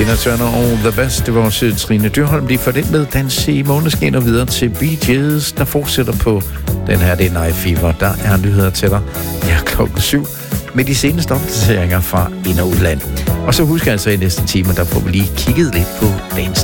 Tina Turner og The Best. Det var også Trine Dyrholm. De får det med Dans i Måneskin og videre til Bee Gees, der fortsætter på den her. Det er Night Fever. Der er nyheder til dig. Ja, 7:00 med de seneste opdateringer fra ind- og udland. Og så husk altså i næste time, der får vi lige kigget lidt på dagens